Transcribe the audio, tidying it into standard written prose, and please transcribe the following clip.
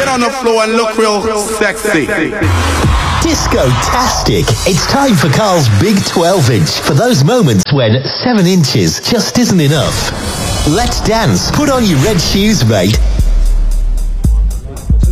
get on the floor and look real sexy. Disco-tastic. It's time for Carl's Big 12-inch. For those moments when 7 inches just isn't enough. Let's dance. Put on your red shoes, mate.